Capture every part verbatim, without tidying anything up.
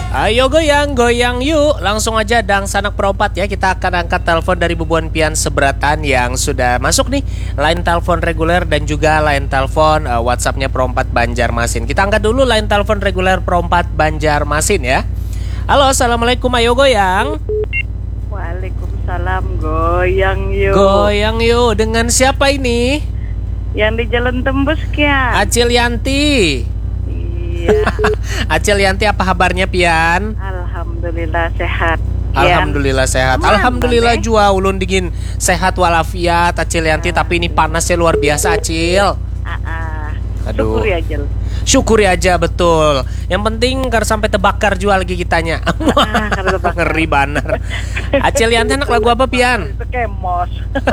Ayo goyang, goyang yuk. Langsung aja dang sanak perompat ya. Kita akan angkat telepon dari Bubuan Pian Seberatan yang sudah masuk nih. Line telepon reguler dan juga line telepon uh, WhatsAppnya Perompat Banjarmasin. Kita angkat dulu line telepon reguler Perompat Banjarmasin ya. Halo, assalamualaikum, ayo goyang. Waalaikumsalam, goyang yuk. Goyang yuk, dengan siapa ini? Yang di Jalan Tembus Kian. Acil Yanti. Iya. Acil Yanti, apa kabarnya Pian? Alhamdulillah sehat. Kian. Alhamdulillah sehat. Aman, Alhamdulillah Bang, jua ulun dingin sehat walafiat Acil Yanti, tapi ini panasnya luar biasa Acil. Ah, ah. Aduh. Syukuri aja. Syukuri aja, betul. Yang penting kar sampai tebakar jual lagi kitanya. Ah, karena tebakar. Ngeri banar. Acil Yanti anak lagu apa Pian? Itu kemos.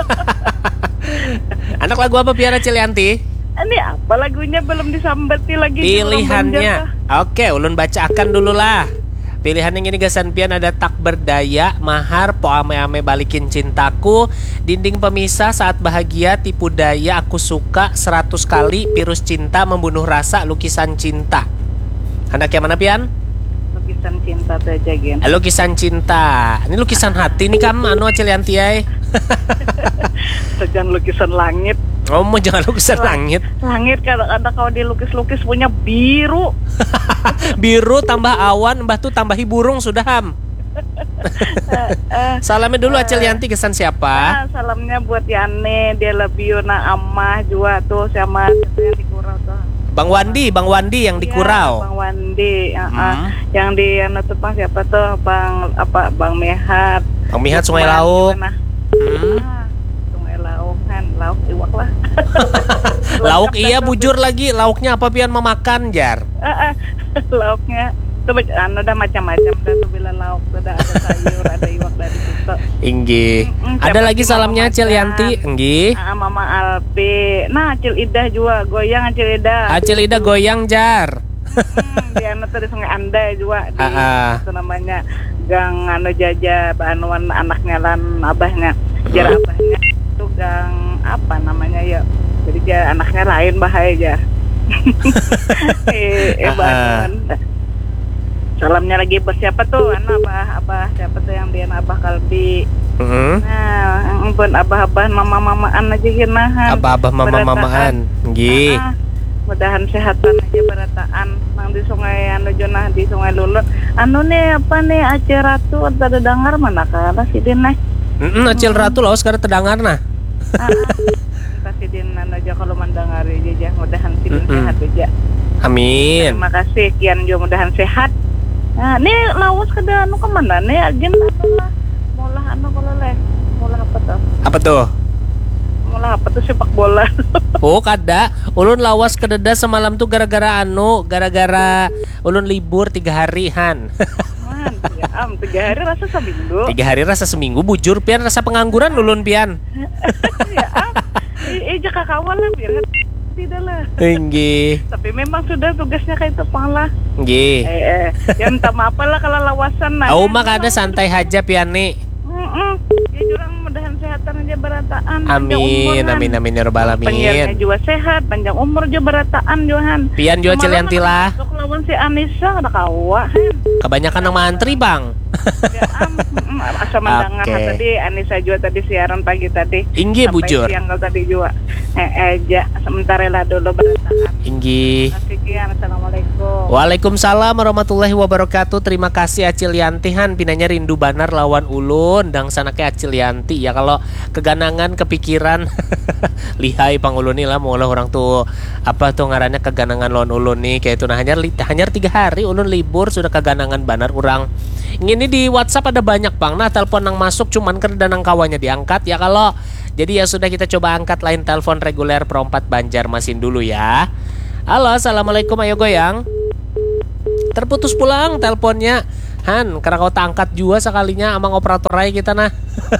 Anak lagu apa Pian Acil Yanti? Ini apa lagunya belum disambeti lagi? Pilihannya. Oke, ulun bacakan dulu lah. Pilihan yang ini gasan Pian ada tak berdaya, mahar, po ame-ame balikin cintaku, dinding pemisah saat bahagia, tipu daya, aku suka, seratus kali, virus cinta, membunuh rasa, lukisan cinta. Anak yang mana Pian? Lukisan cinta aja Gen. Lukisan cinta. Ini lukisan hati nih kam anu Acil Yanti ay. Jangan lukisan langit. Oh, mau jangan lukisan langit. Langit kadang-kadang kalau dilukis-lukis punya biru. Biru tambah awan, mbah tuh tambahi burung sudah ham. Salamnya dulu Acil Yanti, kesan siapa? Nah, salamnya buat Yani, dia lebih na Amah juga tuh sama yang di Kurau tuh. Bang Wandi, Bang Wandi yang di Kurau. Ya, Bang Wandi, uh, hmm. uh, yang di anu tuh Bang siapa tuh? Bang apa? Bang Mehat. Bang Mehat Sungai Lauk. Hmm. Ah, Sungai Lauk kan, lauk iwak lah. Lauk iya bujur lagi, lauknya apa Pian memakan jar? Uh, uh, lauknya tuh anu udah macam-macam dah tuh bila lauk tuh ada sayur, ada iwak dari situ. Inggi. Mm, Ada lagi salamnya Acil Yanti, Inggi. Ah, Mama Alpi. Nah, Acil Idah juga, goyang Acil Idah. Acil Ida goyang jar. Hmm, di anu tuh di Sungai Andai juga di Ah, ah. itu namanya Gang anu Jaja banuan anaknya lan abahnya. Jar abahnya itu gang apa namanya ya. Jadi dia anaknya lain bahaya aja. eh, eh banuan. Salamnya lagi buat siapa tuh? Anak abah, abah siapa tuh yang dia abah Kalbi. Heeh. Nah, ampun abah-abah mama-mamaan aja ginahan. Abah-abah mama-mamaan. Nggih. Ah, mudahan sehatan aja berataan nang di sungai anu jonah di Sungai Lulut. Anu nih apa nih Aceh Ratu ada dengar mana kala si Din nih. Heeh, Acil Ratu laos kada terdengar nah. Ah, si Din anu aja kalau mendengar aja mudahan si Din sehat aja. Amin. Terima kasih kian juga mudahan sehat. Nah, nih lawas kada anu kemana nih agen lah. Mulah anu kalau leh. Mulah apa tuh? Apa tuh? Mulah apa tuh sepak bola. Oh kada, ulun lawas kededa semalam tuh gara-gara anu, gara-gara ulun libur tiga hari han. Man, tiga, am, tiga hari rasa seminggu. Tiga hari rasa seminggu bujur Pian, rasa pengangguran ulun Pian. Ya am, eh jaka kawan lah biar tidak lah. Nggih. Tapi memang sudah tugasnya kayak itu pala. Nggih. Eh, eh, ya minta maaf lah kalau lawasan nah. Oh mah kada santai aja Pian nih. Heeh. Ya jurang mudahan sehatan aja berataan. Amin, amin, amin ya rabbal Penyiarnya alamin. juga sehat, panjang umur juga berataan Johan. Pian juga Acil Yanti lah. Untuk lawan si Anissa ada kawa. Kebanyakan yang mantri bang. Ya am, mm, asal mendengar Oke. tadi Anissa juga tadi siaran pagi tadi. Inggi Sampai bujur. siang tadi juga. Eh, aja sementara lah dulu berataan. Inggi. Sekian, assalamualaikum. Waalaikumsalam warahmatullahi wabarakatuh. Terima kasih Acil Yanti han. Pinanya rindu banar lawan ulun. Dang sanake Acil Yanti. Ya kalau keganangan kepikiran lihai pang ulun nih lah. Mula orang tuh apa tuh ngarannya keganangan lawan ulun nih. Kayak itu nah hanya, hanya tiga hari ulun libur sudah keganangan banar orang. Ini di WhatsApp ada banyak bang. Nah telepon yang masuk cuman kerja nang kawannya diangkat. Ya kalau jadi ya sudah kita coba angkat line telepon reguler Perompat Banjarmasin dulu ya. Halo, assalamualaikum, ayo goyang. Terputus pulang teleponnya. Han, karena kau tangkat juga sekalinya amang operator rai kita nah.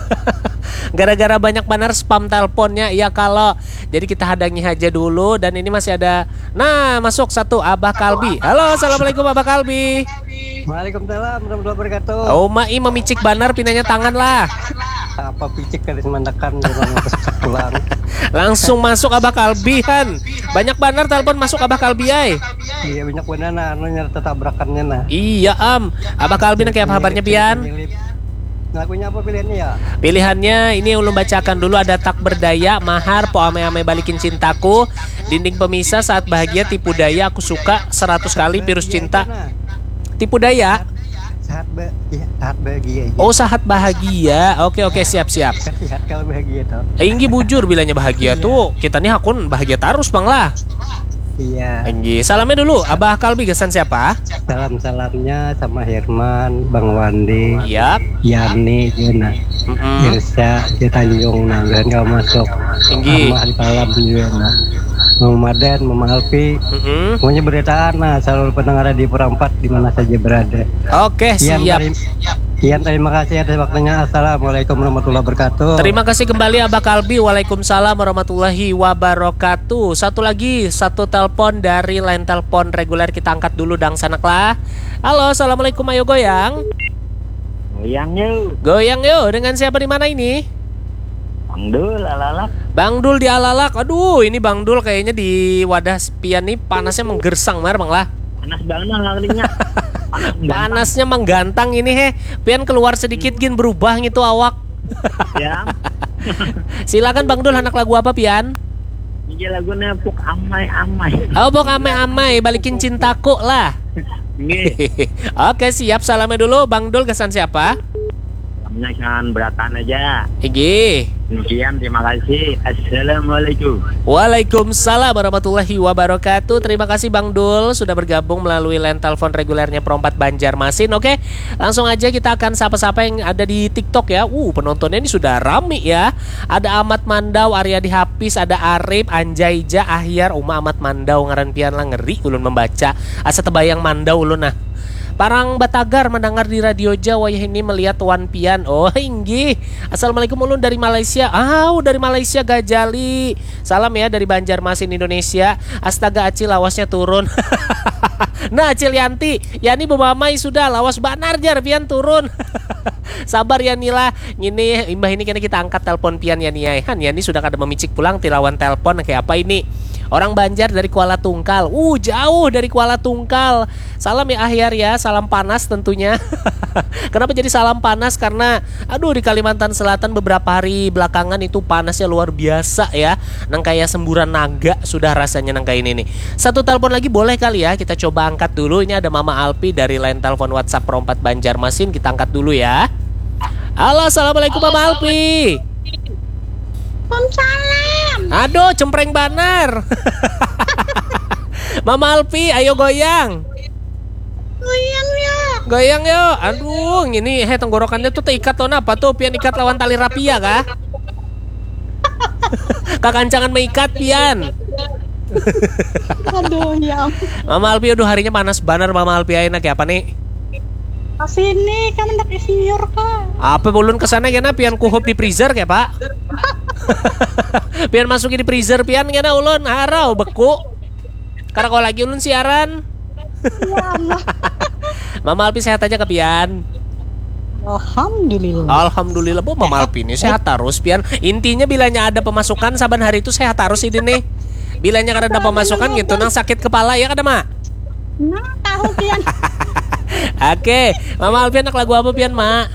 Gara-gara banyak banar spam teleponnya. Ya kalau jadi kita hadangi aja dulu. Dan ini masih ada. Nah masuk satu Abah Kalbi. Halo, assalamualaikum Abah Kalbi. Waalaikumsalam warahmatullahi wabarakatuh. Oh mai memicik banar pinanya tangan lah. Apa picik kali semandakan pulang. Langsung masuk Abah Kalbi Han. Banyak banar telepon masuk Abah Kalbi ay. Iya banyak benar nah, anu nyerta tabrakannya nah. Iya am, Abah Kalbi na kayak kabarnya pian. Lagunya apa pilihannya ya? Pilihannya ini ulun bacakan dulu, ada tak berdaya, mahar, po ame-ame balikin cintaku, dinding pemisah, saat bahagia, tipu daya, aku suka, seratus kali virus cinta. Tipu daya. Saat ba ya, saat bahagia. Oh saat bahagia. Oke oke siap siap. Sehat kalau bahagia tuh. Inggi bujur bilangnya bahagia tuh. Kita nih akun bahagia terus bang lah. Iya. Inggi salamnya dulu. Abah Kalbi kesan siapa? Salam-salamnya sama Herman, Bang Wandi, Yap. Yani, Juna, Mm-mm. Irsa, Tanjung, Nanggan kau masuk. Inggi. Sama Salam juga nah. Mama Maden, Mama Alfi, Mm-mm. semuanya beritaan nah selalu pendengar di Perempat di mana saja berada. Oke Kian, siap. teri- Kian terima kasih atas waktunya. Assalamualaikum warahmatullahi wabarakatuh. Terima kasih kembali Abah Kalbi. Waalaikumsalam warahmatullahi wabarakatuh. Satu lagi, satu telepon dari line telepon reguler, kita angkat dulu dang sanak lah. Halo, assalamualaikum, ayo goyang. Goyang yuk, Goyang yuk, dengan siapa di mana ini? Bang Dul, alalak. Bang Dul di Alalak. Aduh, ini Bang Dul kayaknya di wadah pian nih panasnya menggersang mar bang lah. Panas banget ngalinya. Panas banget. Panasnya menggantang ini he. Pian keluar sedikit gin berubah gitu awak. Ya, Silakan Bang Dul, anak lagu apa pian? ini lagunya puk amai-amai. Oh, bok amai-amai balikin cintaku lah. Nggih, Oke siap, salamnya dulu Bang Dul, kesan siapa? namanya jangan beratan aja. Igi. Demikian, terima kasih. Assalamualaikum. Waalaikumsalam warahmatullahi wabarakatuh. Terima kasih Bang Dul sudah bergabung melalui line telepon regulernya Perempat Banjarmasin. Oke, langsung aja kita akan sapa-sapa yang ada di TikTok ya. Uh, penontonnya ini sudah rame ya. Ada Ahmad Mandau, Aryadi Hafiz, ada Arif, Anjaija, Ahyar, Uma Ahmad Mandau, ngaran pian lah ngeri ulun membaca. Asa tebayang Mandau ulun nah. Parang Batagar mendengar di radio Jawa ini melihat Wan Pian. Oh inggi. Assalamualaikum ulun dari Malaysia. Ah dari Malaysia Gajali. Salam ya dari Banjarmasin Indonesia. Astaga Acil lawasnya turun. Nah Acil Yanti, Yani bemamai sudah lawas banar jar Pian turun. Sabar ya Nila. Ini imbah ini kena kita angkat telepon Pian ya Nia. Han Yani sudah kada memicik pulang tilawan telepon kayak apa ini? Orang Banjar dari Kuala Tungkal. Uh jauh dari Kuala Tungkal. Salam ya Ahyar ya. Salam panas tentunya. Kenapa jadi salam panas? Karena aduh di Kalimantan Selatan beberapa hari belakangan itu panasnya luar biasa ya. Nang kayak semburan naga sudah rasanya nang kayak ini nih. Satu telepon lagi boleh kali ya. Kita coba angkat dulu. Ini ada Mama Alpi dari line telepon WhatsApp Perempat Banjarmasin. Kita angkat dulu ya. Halo, assalamualaikum Mama Alpi. Waalaikumsalam. Aduh, cempreng banar. Mama Alpi, ayo goyang. Goyang ya. Goyang yuk. Aduh, ini he tenggorokannya tuh terikat tuh apa tuh? Pian ikat lawan tali rapia kah? Kakancangan mengikat pian. Aduh ya. Mama Alpi, aduh harinya panas banar Mama Alpi enak ya apa nih? Sini kan anak insinyur kak. Apa ulun kesana kena pian kuhup di freezer kayak pak? Pian masukin di freezer pian kena ulun harau beku. Karena kalau lagi ulun siaran. Ya Allah. Mama Alpi sehat aja ke pian. Alhamdulillah. Alhamdulillah bu Mama Alpi ini sehat terus pian. Intinya bilanya ada pemasukan saban hari itu sehat terus ini nih. Bilanya kada ada pemasukan gitu nang sakit kepala ya kada mak? Nah tahu pian. Oke, Mama Alpi anak lagu apa pian mak?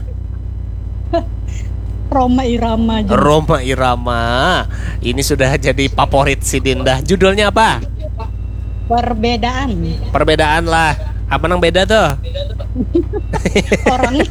Roma Irama aja. Roma Irama. Ini sudah jadi favorit si Dinda. Judulnya apa? Perbedaan Perbedaan lah. Apa nang beda tuh? orangnya.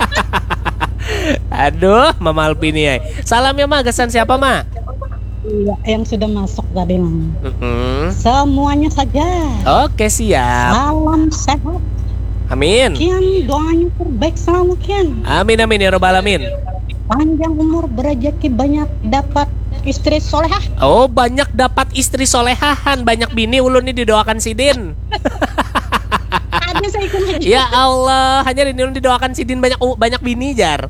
Aduh, Mama Alpi nih. ay. Salam ya mak. Kesan siapa mak? Iya, yang sudah masuk tadi lah. Mm-mm. Semuanya saja. Oke siap. Salam sehat. Amin. Kian doanya terbaik selalu Kian. Amin amin ya robbal alamin. Panjang umur berrezeki banyak dapat istri solehah. Oh banyak dapat istri solehahan. Banyak bini ulun nih didoakan si Din. Ada saya ikut aja. Ya Allah, hanya ini ulun didoakan si Din banyak uh, banyak bini jar.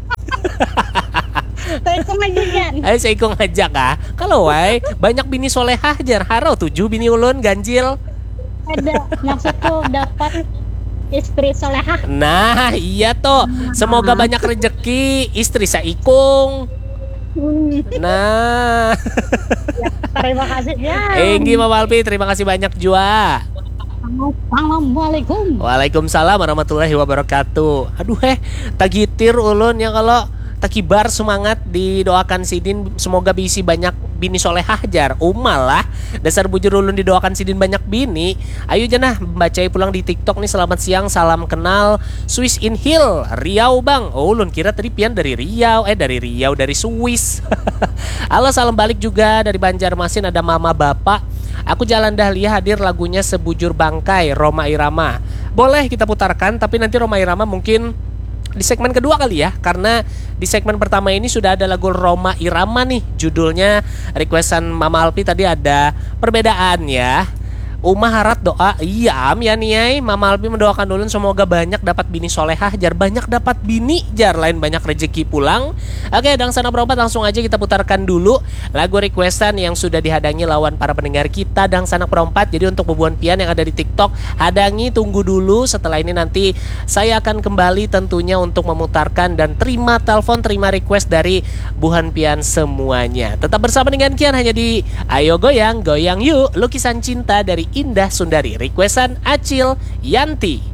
Saya ikut aja Kian. Ayo saya ikut ngajak ah. Kalau wai banyak bini solehah jar harau tujuh bini ulun ganjil. Ada maksudku dapat istri solehah. Nah iya toh. Semoga banyak rejeki istri saikung. Hmm. Nah. Terima kasih ya. Enggi Mama Alpi, terima kasih banyak jua. Assalamualaikum. Waalaikumsalam warahmatullahi wabarakatuh. Aduh heh, tagitir ulun ya kalau takibar semangat didoakan Sidin semoga bisi banyak bini solehah jar. Umal lah. Dasar bujur ulun didoakan Sidin banyak bini. Ayo janah bacai pulang di TikTok nih. Selamat siang, salam kenal Swiss in Hill, Riau bang. Oh ulun kira tadi pian dari Riau. Eh dari Riau, dari Swiss. Halo, salam balik juga dari Banjarmasin, ada mama bapak. Aku jalan dahlia hadir lagunya Sebujur Bangkai Rhoma Irama. Boleh kita putarkan, tapi nanti Rhoma Irama mungkin di segmen kedua kali ya. Karena di segmen pertama ini sudah ada lagu Rhoma Irama nih. Judulnya requestan Mama Alpi tadi ada perbedaan ya. Uma harap doa. Iya am ya niai. Mama Alpi mendoakan dulu semoga banyak dapat bini solehah jar, banyak dapat bini jar, lain banyak rezeki pulang. Oke, Dang Sana Berobat, langsung aja kita putarkan dulu lagu requestan yang sudah dihadangi lawan para pendengar kita Dang Sanak Perompat. Jadi untuk bebuan pian yang ada di TikTok, hadangi, tunggu dulu. Setelah ini nanti saya akan kembali tentunya untuk memutarkan dan terima telepon, terima request dari buhan pian semuanya. Tetap bersama dengan Kian hanya di Ayo Goyang, Goyang Yuk, lukisan cinta dari Indah Sundari, requestan Acil Yanti.